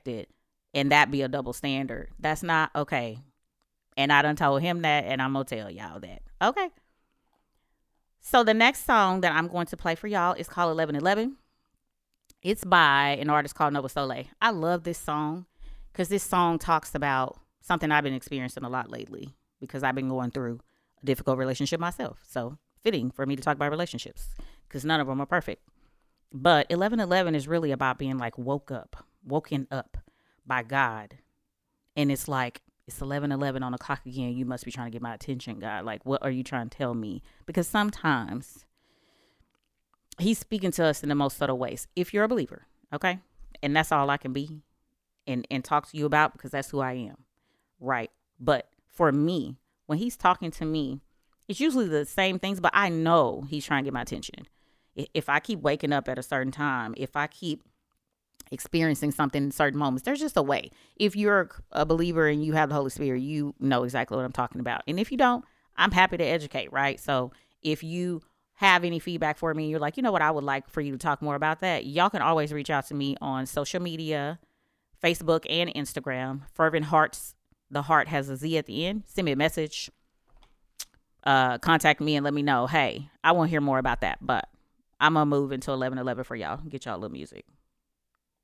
expected and that be a double standard. That's not okay. And I done told him that, and I'm going to tell y'all that. Okay. So the next song that I'm going to play for y'all is called 1111. It's by an artist called Nova Soleil. I love this song because this song talks about something I've been experiencing a lot lately because I've been going through a difficult relationship myself. So fitting for me to talk about relationships because none of them are perfect. But 1111 is really about being like woken up by God. And it's like, it's 11:11 on the clock again. You must be trying to get my attention, God. Like, what are you trying to tell me? Because sometimes he's speaking to us in the most subtle ways. If you're a believer, okay? And that's all I can be and talk to you about because that's who I am, right? But for me, when he's talking to me, it's usually the same things, but I know he's trying to get my attention. If I keep waking up at a certain time, if I keep experiencing something in certain moments, there's just a way. If you're a believer and you have the Holy Spirit, you know exactly what I'm talking about. And if you don't, I'm happy to educate, right? So if you have any feedback for me, you're like, you know what, I would like for you to talk more about that, y'all can always reach out to me on social media, Facebook and Instagram. Fervent Hearts, the heart has a Z at the end. Send me a message, contact me and let me know, hey, I want to hear more about that, but I'm gonna move until 11:11 for y'all. Get y'all a little music.